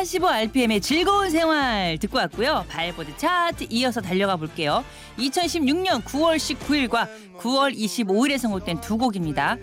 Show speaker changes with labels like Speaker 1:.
Speaker 1: 45rpm의 즐거운 생활 듣고 왔고요. 바이보드 차트 이어서 달려가 볼게요. 2016년 9월 19일과 9월 25일에 선곡된 두 곡입니다.